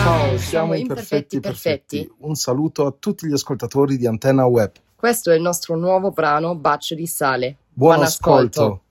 Ciao, siamo Imperfetti Perfetti. Un saluto a tutti gli ascoltatori di Antenna Web. Questo è il nostro nuovo brano Bacio di sale. Buon ascolto.